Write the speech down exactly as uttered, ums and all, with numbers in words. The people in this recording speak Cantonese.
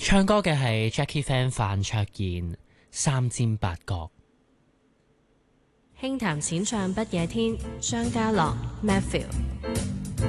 唱歌嘅係 Jackie Fan 范卓賢，三尖八角。 輕談淺唱不夜天，張家樂 Matthew。